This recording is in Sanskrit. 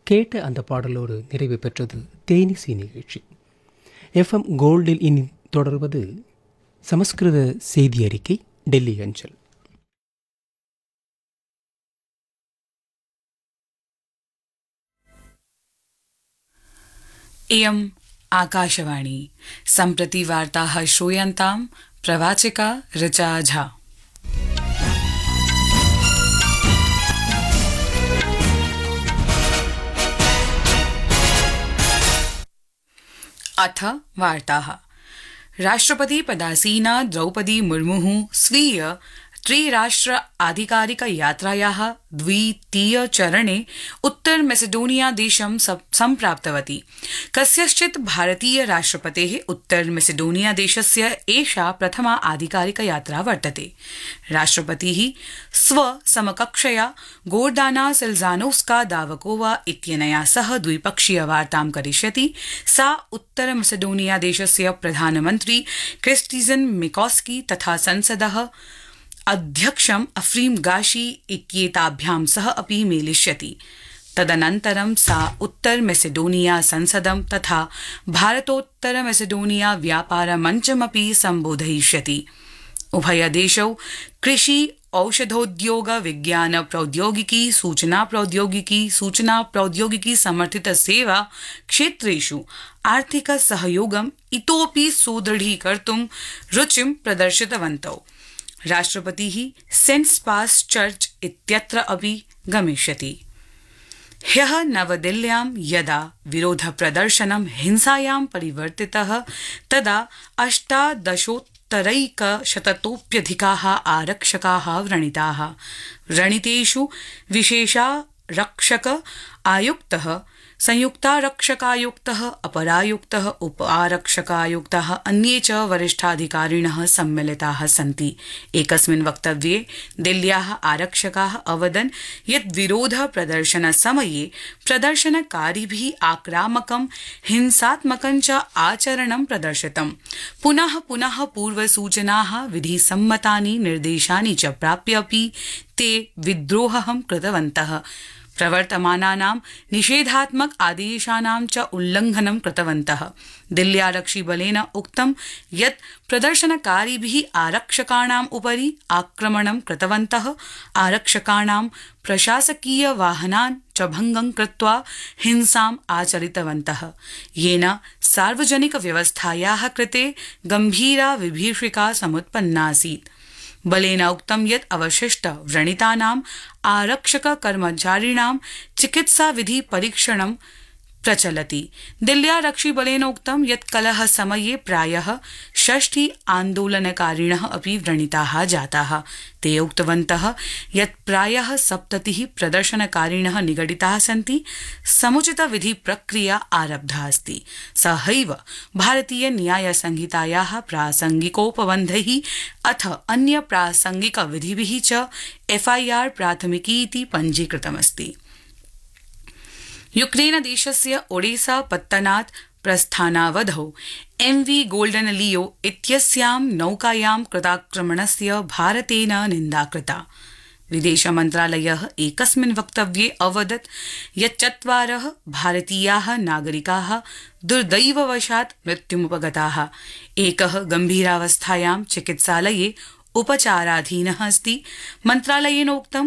கேட்ட அந்த பாடலோடு நிறைவு பெற்றது தேனிசை நிகழ்ச்சி. எஃப்எம் கோல்டில் இனி தொடர்வது சமஸ்கிருத செய்தி அறிக்கை, டெல்லி அஞ்சல். इयम् आकाशवाणी. सम्प्रति वार्ताः श्रूयन्ताम्. प्रवाचिका ऋचा झा. अथ वार्ताः. राष्ट्रपति पदासीना द्रौपदी मुर्मुः स्वीय त्रिराष्ट्र आधिकारिक यात्रायाः द्वितीय चरणे उत्तर मेसेडोनिया देशं सम्प्राप्तवती. कस्यश्चित् भारतीय राष्ट्रपतेः उत्तर मेसेडोनिया देशस्य एषा प्रथमा आधिकारिक यात्रा वर्तते. राष्ट्रपतिः स्वसमकक्षया गोर्डाना सिल्जानोव्स्का दावकोवा इत्यनया सह द्विपक्षीय वार्तां करिष्यति. सा उत्तर मेसेडोनिया देशस्य प्रधानमन्त्री क्रिस्टिजन मिकोस्की तथा संसदः अध्यक्षम् अफ्रीम गाशी इत्येताभ्यां सह अपि मेलिष्यति. तदनन्तरं सा उत्तर मेसेडोनिया संसदं तथा भारतोत्तर मेसेडोनिया व्यापार मञ्चमपि सम्बोधयिष्यति. उभयदेशौ कृषि, औषधोद्योग, विज्ञान प्रौद्योगिकी, सूचना प्रौद्योगिकी समर्थित सेवा क्षेत्रेषु आर्थिक सहयोगम् इतोपि सुदृढीकर्तुं रुचिं प्रदर्शितवन्तौ. राष्ट्रपतिः सेंट् पास् चर्च इत्यत्र अपि गमिष्यति. ह्यः नवदिल्ल्यां यदा विरोधप्रदर्शनं हिंसायां परिवर्तितः तदा 18,000-तोप्यधिकाः आरक्षकाः व्रणिताः. व्रणितेषु विशेषारक्षक आयुक्तः, संयुक्तारक्षकायुक्तः, अपरायुक्तः, उप आरक्षकायुक्तः, अन्ये च वरिष्ठाधिकारिणः सम्मिलिताः सन्ति. एकस्मिन् वक्तव्ये दिल्ल्याः आरक्षकाः अवदन् यत् विरोध प्रदर्शनसमये प्रदर्शनकारिभिः आक्रामकं, हिंसात्मकं च आचरणं प्रदर्शितम्. पुनः पुनः पूर्वसूचनाः, विधिसम्मतानि निर्देशानि च प्राप्य अपि ते विद्रोहं कृतवन्तः. प्रवर्तमानानां निषेधात्मक आदेशानां च उल्लङ्घनं कृतवन्तः. दिल्ल्यारक्षिबलेन उक्तं यत् प्रदर्शनकारिभिः आरक्षकाणाम् उपरि आक्रमणं कृतवन्तः. आरक्षकाणां प्रशासकीय वाहनान् च भङ्गं कृत्वा हिंसाम् आचरितवन्तः, येन सार्वजनिक व्यवस्थायाः कृते गम्भीरा विभीषिका समुत्पन्नासीत्. बलेन उक्तं यत् अवशिष्ट व्रणितानाम् आरक्षक कर्मचारिणां चिकित्सा विधि परीक्षणं प्रचलति. दिल्ल्यारक्षिबलेन उक्तं यत् कलह समये प्रायः 60 आन्दोलनकारिणः अपि व्रणिताः जाताः. ते उक्तवन्तः यत् प्रायः 70 प्रदर्शनकारिणः निगडिताः सन्ति. समुचित विधि प्रक्रिया आरब्धा अस्ति. सहैव भारतीय न्याय संहितायाः प्रासंगिकोपबन्धैः अथ अन्य प्रासंगिक विधिभिः च FIR प्राथमिकी इति पञ्जीकृतमस्ति. यूक्रेन देशस्य ओडेसा पत्तनात् प्रस्थानावधौ MV गोल्डन लियो इत्यस्यां नौकायां कृताक्रमणस्य भारतेन निन्दा कृता. विदेशमन्त्रालयः एकस्मिन् वक्तव्ये अवदत् यत् 4 भारतीयाः नागरिकाः दुर्दैववशात् मृत्युमुपगताः. एकः गम्भीरावस्थायां चिकित्सालये उपचाराधीनः अस्ति. मन्त्रालयेन उक्तं